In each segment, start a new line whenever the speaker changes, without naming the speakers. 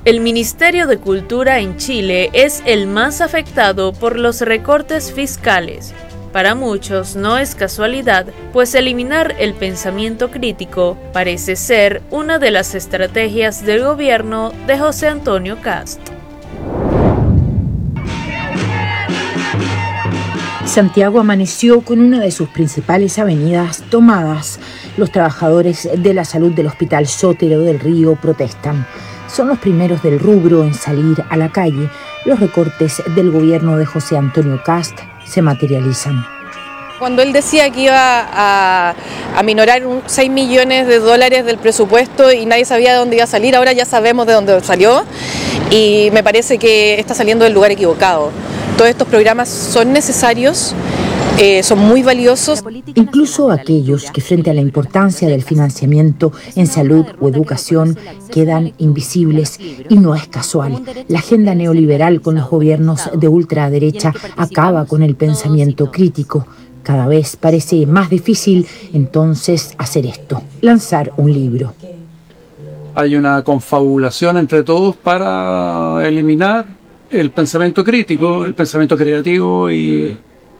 El Ministerio de Cultura en Chile es el más afectado por los recortes fiscales. Para muchos no es casualidad, pues eliminar el pensamiento crítico parece ser una de las estrategias del gobierno de José Antonio Kast.
Santiago amaneció con una de sus principales avenidas tomadas. Los trabajadores de la salud del Hospital Sotero del Río protestan. Son los primeros del rubro en salir a la calle. Los recortes del gobierno de José Antonio Kast se materializan.
Cuando él decía que iba a minorar 6 millones de dólares del presupuesto y nadie sabía de dónde iba a salir, ahora ya sabemos de dónde salió y me parece que está saliendo del lugar equivocado. Todos estos programas son necesarios, son muy valiosos.
Incluso aquellos que frente a la importancia del financiamiento en salud o educación quedan invisibles, y no es casual. La agenda neoliberal con los gobiernos de ultraderecha acaba con el pensamiento crítico. Cada vez parece más difícil entonces hacer esto, lanzar un libro.
Hay una confabulación entre todos para eliminar el pensamiento crítico, el pensamiento creativo, y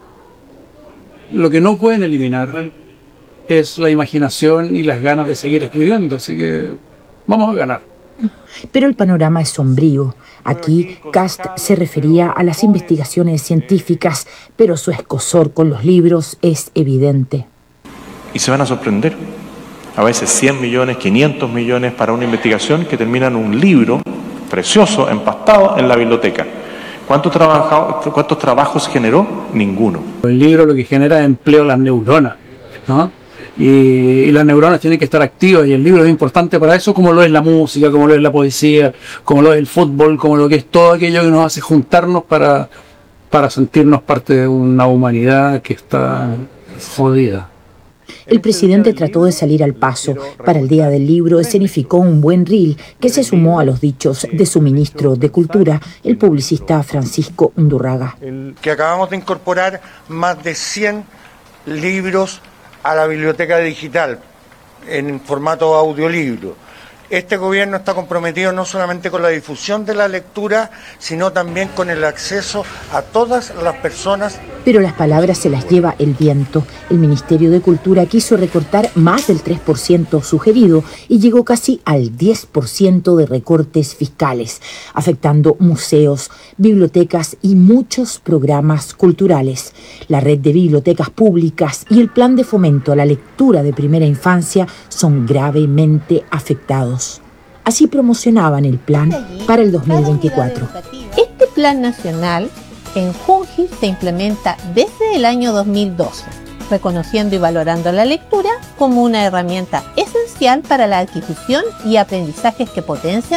lo que no pueden eliminar es la imaginación y las ganas de seguir escribiendo, así que vamos a ganar.
Pero el panorama es sombrío. Aquí Kast se refería a las investigaciones científicas, pero su escozor con los libros es evidente.
Y se van a sorprender. A veces 100 millones, 500 millones para una investigación que termina en un libro precioso, empastado en la biblioteca. ¿Cuántos trabajos generó? Ninguno.
El libro lo que genera es empleo a las neuronas, ¿no? Y las neuronas tienen que estar activas, y el libro es importante para eso, como lo es la música, como lo es la poesía, como lo es el fútbol, como lo que es todo aquello que nos hace juntarnos para sentirnos parte de una humanidad que está jodida.
El presidente trató de salir al paso. Para el Día del Libro escenificó un buen reel que se sumó a los dichos de su ministro de Cultura, el publicista Francisco Undurraga.
Que acabamos de incorporar más de 100 libros a la biblioteca digital en formato audiolibro. Este gobierno está comprometido no solamente con la difusión de la lectura, sino también con el acceso a todas las personas.
Pero las palabras se las lleva el viento. El Ministerio de Cultura quiso recortar más del 3% sugerido y llegó casi al 10% de recortes fiscales, afectando museos, bibliotecas y muchos programas culturales. La red de bibliotecas públicas y el plan de fomento a la lectura de primera infancia son gravemente afectados. Así promocionaban el plan para el 2024.
Este plan nacional en Junji se implementa desde el año 2012, reconociendo y valorando la lectura como una herramienta esencial para la adquisición y aprendizajes que potencian